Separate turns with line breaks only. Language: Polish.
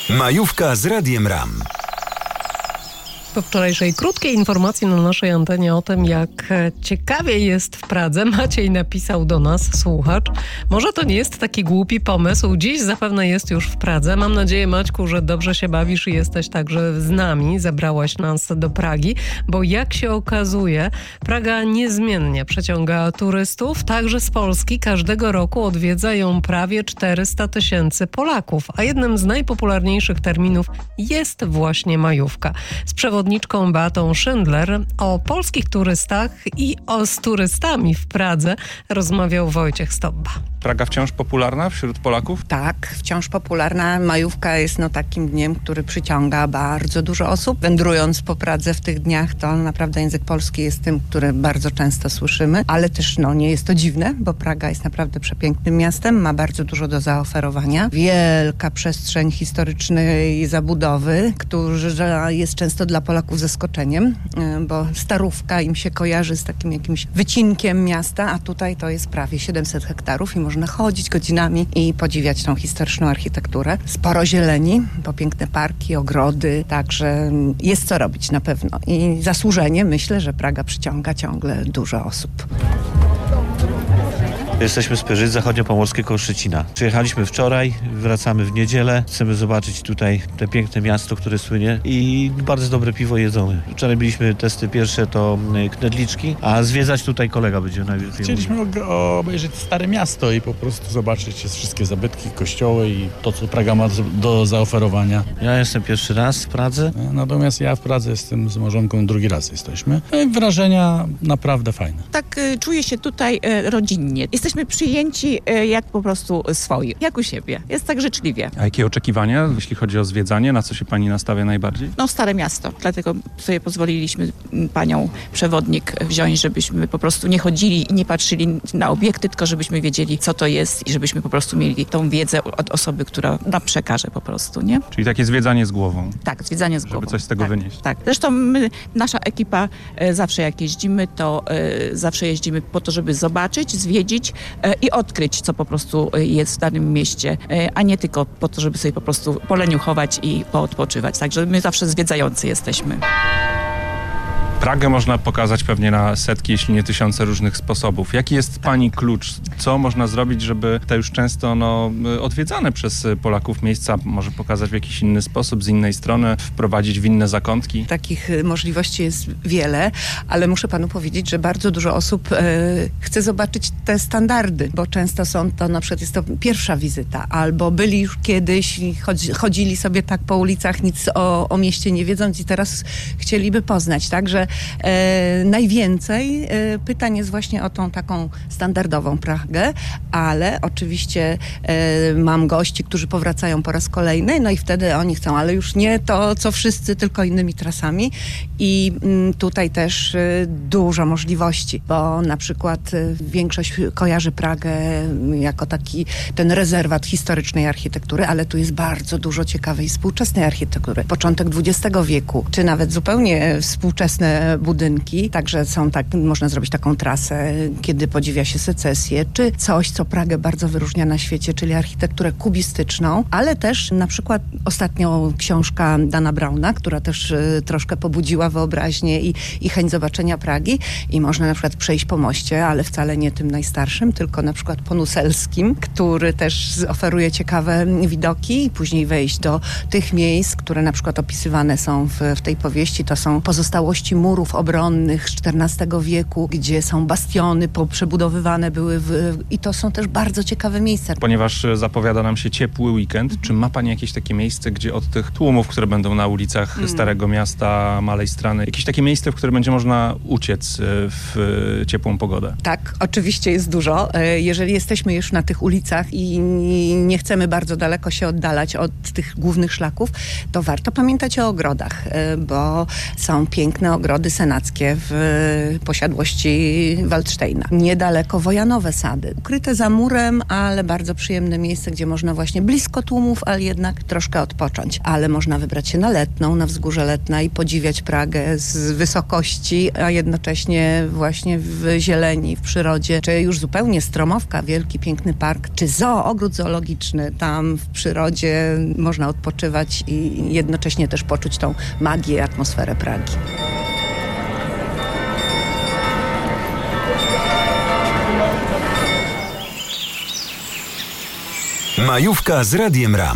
Majówka z Radiem RAM.
Po wczorajszej krótkiej informacji na naszej antenie o tym, jak ciekawie jest w Pradze, Maciej napisał do nas, słuchacz: może to nie jest taki głupi pomysł, dziś zapewne jest już w Pradze. Mam nadzieję, Maćku, że dobrze się bawisz i jesteś także z nami, zabrałaś nas do Pragi, bo jak się okazuje, Praga niezmiennie przyciąga turystów, także z Polski. Każdego roku odwiedza ją prawie 400 000 Polaków, a jednym z najpopularniejszych terminów jest właśnie majówka. Z przewodniczką Beatą Schindler o polskich turystach i z turystami w Pradze rozmawiał Wojciech Stobba.
Praga wciąż popularna wśród Polaków?
Tak, wciąż popularna. Majówka jest takim dniem, który przyciąga bardzo dużo osób. Wędrując po Pradze w tych dniach, to naprawdę język polski jest tym, który bardzo często słyszymy, ale też nie jest to dziwne, bo Praga jest naprawdę przepięknym miastem, ma bardzo dużo do zaoferowania. Wielka przestrzeń historycznej zabudowy, która jest często dla Polaków zaskoczeniem, bo Starówka im się kojarzy z takim jakimś wycinkiem miasta, a tutaj to jest prawie 700 hektarów i można chodzić godzinami i podziwiać tą historyczną architekturę. Sporo zieleni, bo piękne parki, ogrody, także jest co robić na pewno. I zasłużenie myślę, że Praga przyciąga ciągle dużo osób.
Jesteśmy z Pyrzyc, zachodniopomorskie koło Szczecina. Przyjechaliśmy wczoraj, wracamy w niedzielę. Chcemy zobaczyć tutaj te piękne miasto, które słynie, i bardzo dobre piwo jedzone. Wczoraj byliśmy, testy pierwsze to knedliczki, a zwiedzać tutaj kolega będzie najwięcej.
Chcieliśmy obejrzeć Stare Miasto i po prostu zobaczyć wszystkie zabytki, kościoły i to, co Praga ma do zaoferowania.
Ja jestem pierwszy raz w Pradze.
Natomiast ja w Pradze jestem z małżonką, drugi raz jesteśmy. Wrażenia naprawdę fajne.
Tak, czuję się tutaj rodzinnie. Jesteśmy przyjęci jak po prostu swoi, jak u siebie. Jest tak życzliwie.
A jakie oczekiwania, jeśli chodzi o zwiedzanie? Na co się pani nastawia najbardziej?
Stare miasto. Dlatego sobie pozwoliliśmy panią przewodnik wziąć, żebyśmy po prostu nie chodzili i nie patrzyli na obiekty, tylko żebyśmy wiedzieli, co to jest i żebyśmy po prostu mieli tą wiedzę od osoby, która nam przekaże po prostu, nie?
Czyli takie zwiedzanie z głową.
Tak, zwiedzanie z głową.
Żeby coś z tego wynieść.
Tak. Zresztą nasza ekipa zawsze jak jeździmy, to zawsze jeździmy po to, żeby zobaczyć, zwiedzić i odkryć, co po prostu jest w danym mieście, a nie tylko po to, żeby sobie po prostu poleniuchować i poodpoczywać. Także my zawsze zwiedzający jesteśmy.
Pragę można pokazać pewnie na setki, jeśli nie tysiące różnych sposobów. Jaki jest pani klucz? Co można zrobić, żeby te już często odwiedzane przez Polaków miejsca może pokazać w jakiś inny sposób, z innej strony, wprowadzić w inne zakątki?
Takich możliwości jest wiele, ale muszę panu powiedzieć, że bardzo dużo osób chce zobaczyć te standardy, bo często są to, na przykład jest to pierwsza wizyta, albo byli już kiedyś i chodzili sobie tak po ulicach, nic o mieście nie wiedząc i teraz chcieliby poznać, także najwięcej pytań jest właśnie o tą taką standardową Pragę, ale oczywiście mam gości, którzy powracają po raz kolejny, i wtedy oni chcą, ale już nie to, co wszyscy, tylko innymi trasami i tutaj też dużo możliwości, bo na przykład większość kojarzy Pragę jako taki ten rezerwat historycznej architektury, ale tu jest bardzo dużo ciekawej współczesnej architektury. Początek XX wieku, czy nawet zupełnie współczesne budynki, także można zrobić taką trasę, kiedy podziwia się secesję, czy coś, co Pragę bardzo wyróżnia na świecie, czyli architekturę kubistyczną, ale też na przykład ostatnio książka Dana Browna, która też troszkę pobudziła wyobraźnię i chęć zobaczenia Pragi i można na przykład przejść po moście, ale wcale nie tym najstarszym, tylko na przykład po Nuselskim, który też oferuje ciekawe widoki i później wejść do tych miejsc, które na przykład opisywane są w tej powieści. To są pozostałości murów obronnych z XIV wieku, gdzie są bastiony przebudowywane były i to są też bardzo ciekawe miejsca.
Ponieważ zapowiada nam się ciepły weekend, czy ma pani jakieś takie miejsce, gdzie od tych tłumów, które będą na ulicach Starego Miasta, Malej Strany, jakieś takie miejsce, w które będzie można uciec w ciepłą pogodę?
Tak, oczywiście jest dużo. Jeżeli jesteśmy już na tych ulicach i nie chcemy bardzo daleko się oddalać od tych głównych szlaków, to warto pamiętać o ogrodach, bo są piękne ogrody ogrody senackie w posiadłości Waldsteina. Niedaleko Wojanowe Sady. Ukryte za murem, ale bardzo przyjemne miejsce, gdzie można właśnie blisko tłumów, ale jednak troszkę odpocząć. Ale można wybrać się na Letną, na wzgórze Letna i podziwiać Pragę z wysokości, a jednocześnie właśnie w zieleni, w przyrodzie, czy już zupełnie Stromowka, wielki, piękny park, czy ogród zoologiczny. Tam w przyrodzie można odpoczywać i jednocześnie też poczuć tą magię i atmosferę Pragi.
Majówka z Radiem RAM.